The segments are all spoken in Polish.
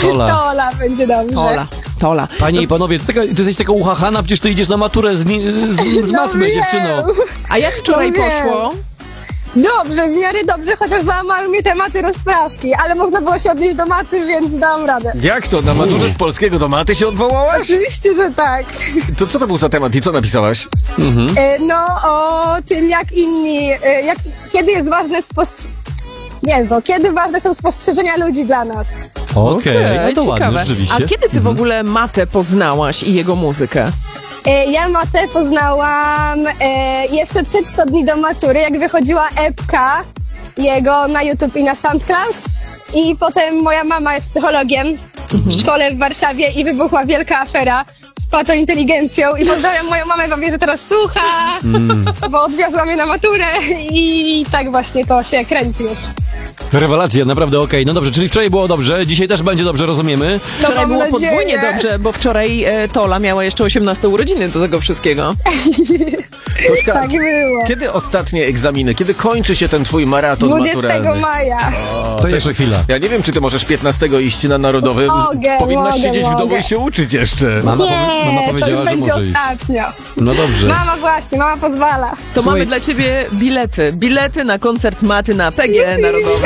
Tola będzie dobrze. Tola. Panie i panowie, ty jesteś taka uchachana, przecież ty idziesz na maturę z matmy, wiem. dziewczyno. A jak wczoraj No wiem. poszło? Dobrze, w miarę dobrze, chociaż załamały mnie tematy rozprawki, ale można było się odnieść do maty, więc dam radę. Jak to? Na maturze z polskiego do maty się odwołałaś? Oczywiście, że tak. To co to był za temat i co napisałaś? No o tym, jak inni, kiedy jest ważne kiedy ważne są spostrzeżenia ludzi dla nas. Okej, no to ładnie, ciekawe. rzeczywiście. A kiedy ty w ogóle Matę poznałaś i jego muzykę? Ja matę poznałam jeszcze przed 100 dni do matury, jak wychodziła epka jego na YouTube i na SoundCloud. I potem moja mama jest psychologiem w szkole w Warszawie i wybuchła wielka afera z patointeligencją. I pozdrawiam moją mamę, bo wie, że teraz słucha, bo odwiozła mnie na maturę i tak właśnie to się kręci już. Rewelacja, naprawdę okej. No dobrze, czyli wczoraj było dobrze, dzisiaj też będzie dobrze, rozumiemy. Wczoraj mam było nadzieję. podwójnie dobrze, bo wczoraj Tola miała jeszcze 18 urodziny do tego wszystkiego. Kośka, Tak było. kiedy ostatnie egzaminy? Kiedy kończy się ten twój maraton 20 maturalny? maja. To jeszcze chwila. Ja nie wiem, czy ty możesz 15 iść na Narodowy. Powinnaś siedzieć w domu i się uczyć jeszcze. Mama Nie, to powiedziała, już że będzie może iść. ostatnio. No dobrze. Mama pozwala. To Słuchaj. mamy dla ciebie bilety. Bilety na koncert Maty na PGE Narodowym.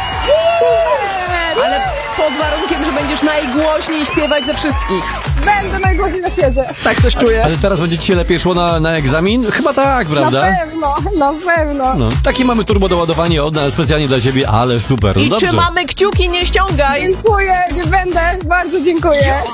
Ale pod warunkiem, że będziesz najgłośniej śpiewać ze wszystkich. Będę najgłośniej na świecie. Tak coś czuję. Ale teraz będzie ci się lepiej szło na egzamin? Chyba tak, prawda? Na pewno. No, takie mamy turbo doładowanie od nas specjalnie dla ciebie, ale super. No I dobrze. trzymamy kciuki, nie ściągaj. Dziękuję, nie będę. Bardzo dziękuję.